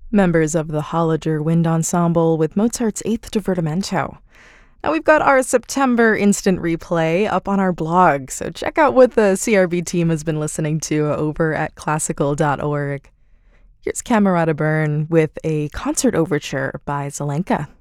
members of the Holliger Wind Ensemble with Mozart's Eighth Divertimento. Now we've got our September instant replay up on our blog, so check out what the CRB team has been listening to over at classical.org. Here's Camerata Byrne with a concert overture by Zelenka.